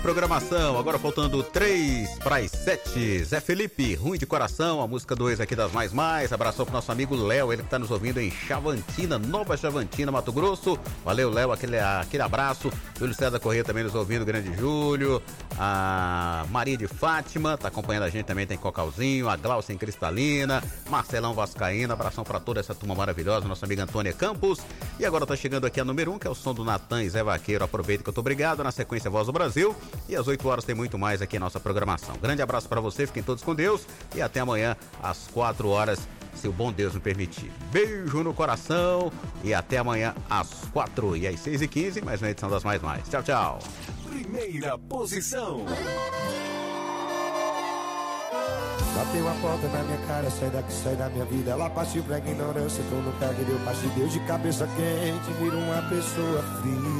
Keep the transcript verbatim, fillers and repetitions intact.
Programação, agora faltando três para as sete. Zé Felipe, Ruim de Coração, a música dois aqui das Mais Mais. Abração pro nosso amigo Léo, ele que tá nos ouvindo em Chavantina, Nova Chavantina, Mato Grosso. Valeu, Léo, aquele, aquele abraço. Júlio César Corrêa também nos ouvindo, Grande Júlio. A Maria de Fátima tá acompanhando a gente também, tem Cocalzinho. A Glaucia em Cristalina, Marcelão Vascaína. Abração pra toda essa turma maravilhosa, nossa amiga Antônia Campos. E agora tá chegando aqui a número um, que é o som do Natan e Zé Vaqueiro. Aproveita que eu tô obrigado. Na sequência, Voz do Brasil. E às oito horas tem muito mais aqui em nossa programação. Grande abraço para você, fiquem todos com Deus e até amanhã às quatro horas, se o bom Deus me permitir. Beijo no coração e até amanhã às quatro e às seis e quinze, mais uma edição das Mais Mais. Tchau, tchau. Primeira posição. Bateu a porta na minha cara, sai daqui, sai da minha vida. Ela partiu pra ignorância, tu nunca me deu parte de Deus. De cabeça quente, vira uma pessoa fria.